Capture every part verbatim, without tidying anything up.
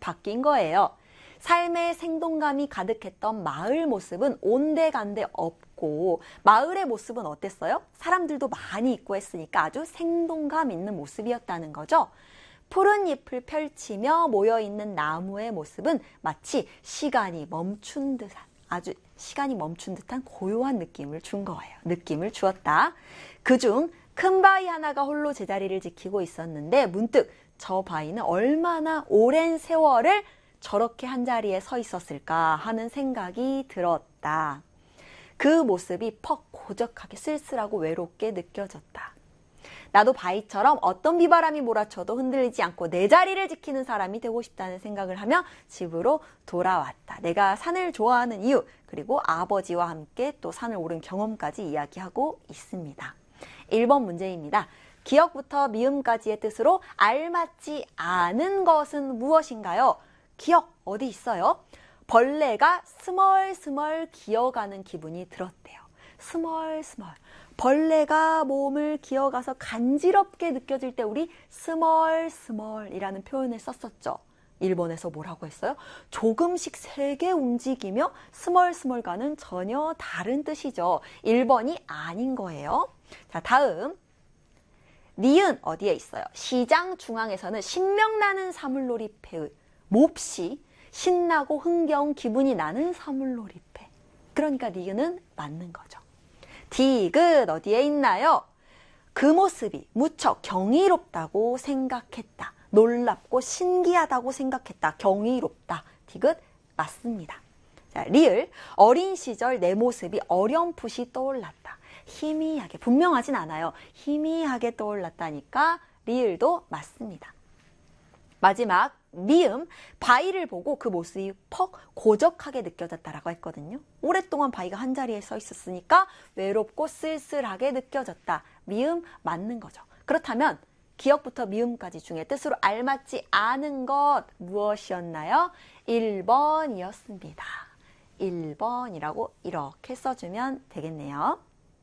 바뀐 거예요. 삶의 생동감이 가득했던 마을 모습은 온데간데 없고 마을의 모습은 어땠어요? 사람들도 많이 있고 했으니까 아주 생동감 있는 모습이었다는 거죠. 푸른 잎을 펼치며 모여있는 나무의 모습은 마치 시간이 멈춘 듯한 아주 시간이 멈춘 듯한 고요한 느낌을 준 거예요. 느낌을 주었다. 그중 큰 바위 하나가 홀로 제자리를 지키고 있었는데 문득 저 바위는 얼마나 오랜 세월을 저렇게 한 자리에 서 있었을까 하는 생각이 들었다. 그 모습이 퍽 고적하게 쓸쓸하고 외롭게 느껴졌다. 나도 바위처럼 어떤 비바람이 몰아쳐도 흔들리지 않고 내 자리를 지키는 사람이 되고 싶다는 생각을 하며 집으로 돌아왔다. 내가 산을 좋아하는 이유, 그리고 아버지와 함께 또 산을 오른 경험까지 이야기하고 있습니다. 일 번 문제입니다. 기역부터 미음까지의 뜻으로 알맞지 않은 것은 무엇인가요? 기역 어디 있어요? 벌레가 스멀스멀 기어가는 기분이 들었대요. 스멀스멀. 벌레가 몸을 기어가서 간지럽게 느껴질 때 우리 스멀스멀이라는 표현을 썼었죠. 일본에서 뭐라고 했어요? 조금씩 세게 움직이며 스멀스멀과는 전혀 다른 뜻이죠. 일 번이 아닌 거예요. 자, 다음. 니은 어디에 있어요? 시장 중앙에서는 신명나는 사물놀이패의 몹시 신나고 흥겨운 기분이 나는 사물놀이패. 그러니까 니은은 맞는 거죠. 디귿 어디에 있나요? 그 모습이 무척 경이롭다고 생각했다. 놀랍고 신기하다고 생각했다. 경이롭다. 디귿 맞습니다. 자, 리을 어린 시절 내 모습이 어렴풋이 떠올랐다. 희미하게, 분명하진 않아요. 희미하게 떠올랐다니까 리을도 맞습니다. 마지막 미음, 바위를 보고 그 모습이 퍽 고적하게 느껴졌다라고 했거든요. 오랫동안 바위가 한 자리에 서 있었으니까 외롭고 쓸쓸하게 느껴졌다. 미음 맞는 거죠. 그렇다면 기역부터 미음까지 중에 뜻으로 알맞지 않은 것 무엇이었나요? 일 번이었습니다. 일 번이라고 이렇게 써주면 되겠네요.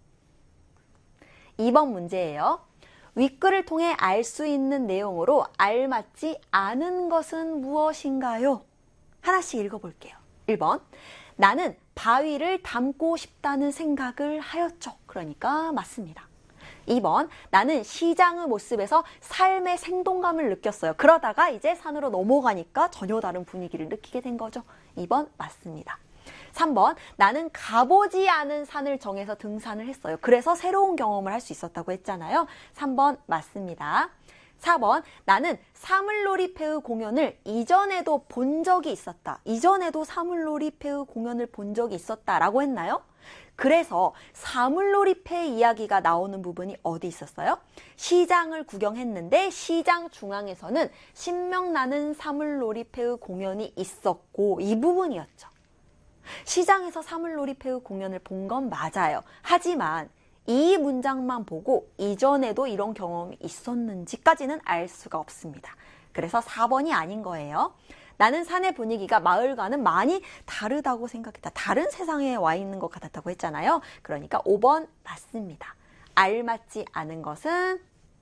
이 번 문제예요. 윗글을 통해 알 수 있는 내용으로 알맞지 않은 것은 무엇인가요? 하나씩 읽어볼게요. 일 번, 나는 바위를 닮고 싶다는 생각을 하였죠. 그러니까 맞습니다. 이 번, 나는 시장의 모습에서 삶의 생동감을 느꼈어요. 그러다가 이제 산으로 넘어가니까 전혀 다른 분위기를 느끼게 된 거죠. 이 번 맞습니다. 삼 번, 나는 가보지 않은 산을 정해서 등산을 했어요. 그래서 새로운 경험을 할 수 있었다고 했잖아요. 삼 번 맞습니다. 사 번, 나는 사물놀이패의 공연을 이전에도 본 적이 있었다. 이전에도 사물놀이패의 공연을 본 적이 있었다라고 했나요? 그래서 사물놀이패 이야기가 나오는 부분이 어디 있었어요? 시장을 구경했는데 시장 중앙에서는 신명나는 사물놀이패의 공연이 있었고 이 부분이었죠. 시장에서 사물놀이패의 공연을 본 건 맞아요. 하지만 이 문장만 보고 이전에도 이런 경험이 있었는지까지는 알 수가 없습니다. 그래서 사 번이 아닌 거예요. 나는 산의 분위기가 마을과는 많이 다르다고 생각했다. 다른 세상에 와 있는 것 같았다고 했잖아요. 그러니까 오 번 맞습니다. 알맞지 않은 것은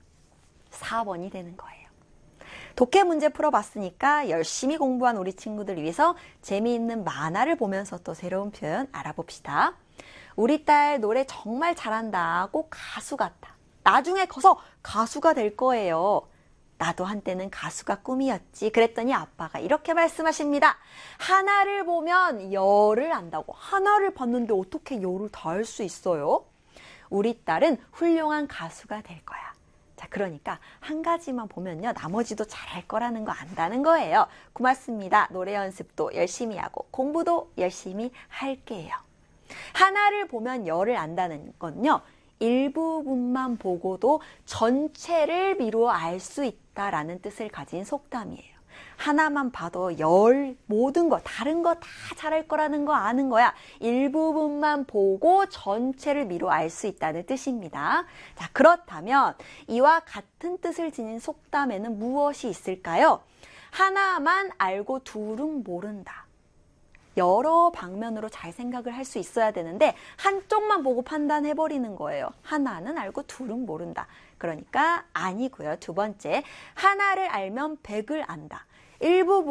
사 번이 되는 거예요. 독해 문제 풀어봤으니까 열심히 공부한 우리 친구들 위해서 재미있는 만화를 보면서 또 새로운 표현 알아봅시다. 우리 딸 노래 정말 잘한다. 꼭 가수 같아. 나중에 커서 가수가 될 거예요. 나도 한때는 가수가 꿈이었지. 그랬더니 아빠가 이렇게 말씀하십니다. 하나를 보면 열을 안다고. 하나를 봤는데 어떻게 열을 다 알 수 있어요? 우리 딸은 훌륭한 가수가 될 거야. 자, 그러니까 한 가지만 보면요. 나머지도 잘할 거라는 거 안다는 거예요. 고맙습니다. 노래 연습도 열심히 하고 공부도 열심히 할게요. 하나를 보면 열을 안다는 건요. 일부분만 보고도 전체를 미루어 알 수 있다라는 뜻을 가진 속담이에요. 하나만 봐도 열, 모든 거, 다른 거 다 잘할 거라는 거 아는 거야. 일부분만 보고 전체를 미루어 알 수 있다는 뜻입니다. 자, 그렇다면 이와 같은 뜻을 지닌 속담에는 무엇이 있을까요? 하나만 알고 둘은 모른다. 여러 방면으로 잘 생각을 할 수 있어야 되는데 한쪽만 보고 판단해버리는 거예요. 하나는 알고 둘은 모른다. 그러니까 아니고요. 두 번째, 하나를 알면 백을 안다. 일부분